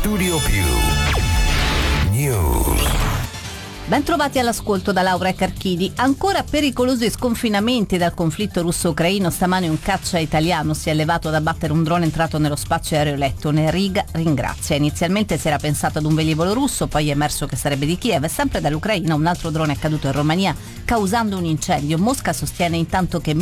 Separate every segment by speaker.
Speaker 1: Studio Più News.
Speaker 2: Ben trovati all'ascolto da Laura Carchidi. Ancora pericolosi sconfinamenti dal conflitto russo-ucraino. Stamane un caccia italiano si è elevato ad abbattere un drone entrato nello spazio aereo lettone. Riga ringrazia. Inizialmente si era pensato ad un velivolo russo, poi è emerso che sarebbe di Kiev. E sempre dall'Ucraina un altro drone è caduto in Romania causando un incendio. Mosca sostiene intanto che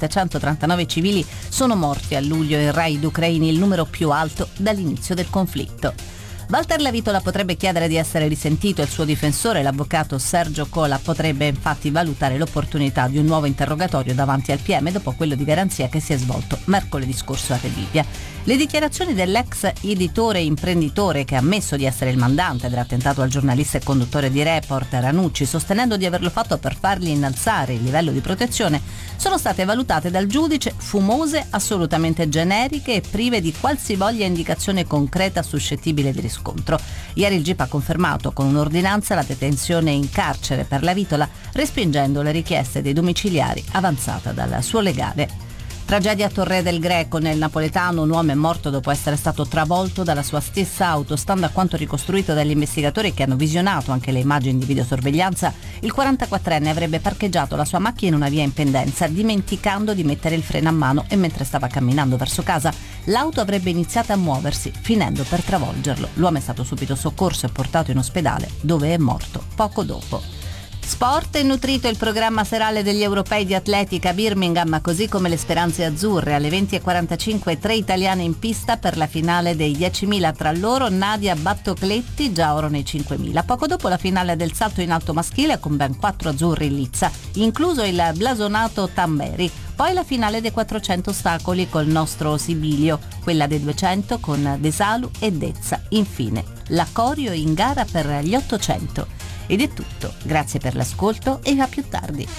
Speaker 2: 1739 civili sono morti a luglio in raid ucraini, il numero più alto dall'inizio del conflitto. Walter Lavitola potrebbe chiedere di essere risentito. Il suo difensore, l'avvocato Sergio Cola, potrebbe infatti valutare l'opportunità di un nuovo interrogatorio davanti al PM dopo quello di garanzia che si è svolto mercoledì scorso a Rebibbia. Le dichiarazioni dell'ex editore e imprenditore che ha ammesso di essere il mandante dell'attentato al giornalista e conduttore di Report Ranucci, sostenendo di averlo fatto per fargli innalzare il livello di protezione, sono state valutate dal giudice fumose, assolutamente generiche e prive di qualsivoglia indicazione concreta suscettibile di riscontro. Ieri il GIP ha confermato con un'ordinanza la detenzione in carcere per Lavitola, respingendo le richieste dei domiciliari avanzata dal suo legale. Tragedia a Torre del Greco, nel napoletano. Un uomo è morto dopo essere stato travolto dalla sua stessa auto. Stando a quanto ricostruito dagli investigatori che hanno visionato anche le immagini di videosorveglianza, il 44enne avrebbe parcheggiato la sua macchina in una via in pendenza, dimenticando di mettere il freno a mano, e mentre stava camminando verso casa l'auto avrebbe iniziato a muoversi, finendo per travolgerlo. L'uomo è stato subito soccorso e portato in ospedale, dove è morto poco dopo. Sport e nutrito il programma serale degli europei di atletica a Birmingham, così come le speranze azzurre. Alle 20.45 3 italiane in pista per la finale dei 10.000, tra loro Nadia Battocletti, già oro nei 5.000. Poco dopo la finale del salto in alto maschile con ben 4 azzurri in lizza, incluso il blasonato Tamberi. Poi la finale dei 400 ostacoli col nostro Sibilio, quella dei 200 con De Salu e Dezza. Infine la coreo in gara per gli 800. Ed è tutto, grazie per l'ascolto e a più tardi.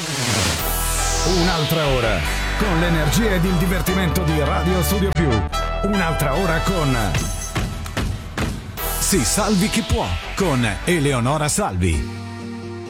Speaker 3: Un'altra ora con l'energia ed il divertimento di Radio Studio Più. Un'altra ora con Si salvi chi può con Eleonora Salvi.